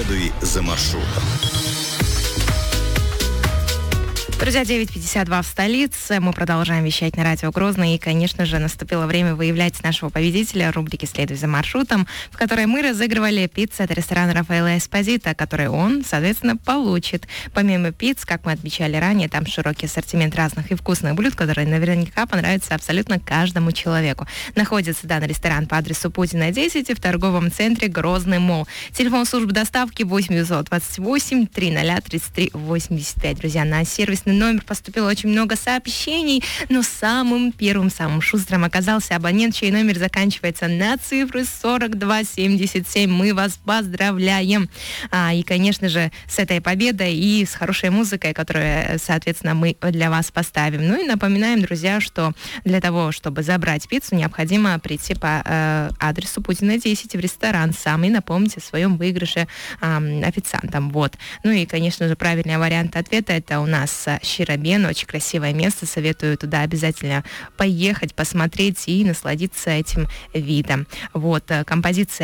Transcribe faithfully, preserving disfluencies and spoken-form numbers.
Следуй за маршрутом. Друзья, девять пятьдесят два в столице. Мы продолжаем вещать на радио Грозный. И, конечно же, наступило время выявлять нашего победителя рубрики «Следуй за маршрутом», в которой мы разыгрывали пиццу от ресторана Рафаэла Эспозито, который он, соответственно, получит. Помимо пицц, как мы отмечали ранее, там широкий ассортимент разных и вкусных блюд, которые наверняка понравятся абсолютно каждому человеку. Находится данный ресторан по адресу Путина, десять в торговом центре Грозный Молл. Телефон службы доставки восемь девятьсот двадцать восемь триста тридцать три восемьдесят пять. Друзья, на сервисный номер поступило очень много сообщений, но самым первым, самым шустрым оказался абонент, чей номер заканчивается на цифры сорок два семьдесят семь. Мы вас поздравляем. А, и, конечно же, с этой победой и с хорошей музыкой, которую, соответственно, мы для вас поставим. Ну и напоминаем, друзья, что для того, чтобы забрать пиццу, необходимо прийти по э, адресу Путина, десять в ресторан сам и напомнить о своем выигрыше э, официантам. Вот. Ну и, конечно же, правильный вариант ответа — это у нас Широбен, очень красивое место, советую туда обязательно поехать, посмотреть и насладиться этим видом. Вот, композиция